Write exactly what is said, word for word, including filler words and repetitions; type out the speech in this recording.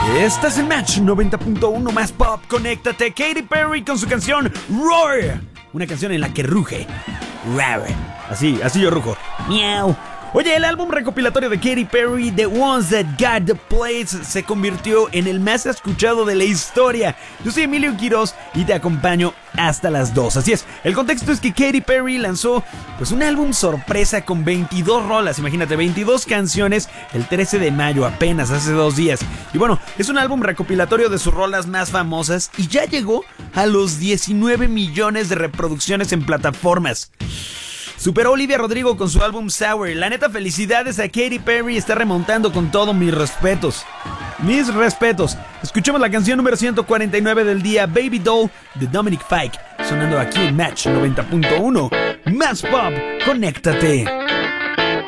Estás en Match noventa punto uno más pop, conéctate. Katy Perry con su canción Roar, una canción en la que ruge. Roar. Así, así yo rujo. Miau. Oye, el álbum recopilatorio de Katy Perry, The Ones That Got The Plates, se convirtió en el más escuchado de la historia. Yo soy Emilio Quiroz y te acompaño hasta las dos. Así es, el contexto es que Katy Perry lanzó pues un álbum sorpresa con veintidós rolas, imagínate, veintidós canciones el trece de mayo, apenas hace dos días. Y bueno, es un álbum recopilatorio de sus rolas más famosas y ya llegó a los diecinueve millones de reproducciones en plataformas. Superó Olivia Rodrigo con su álbum Sour. La neta, felicidades a Katy Perry, está remontando con todo, mis respetos. Mis respetos. Escuchemos la canción número ciento cuarenta y nueve del día, Baby Doll, de Dominic Fike, sonando aquí en Match noventa punto uno. Más pop, conéctate.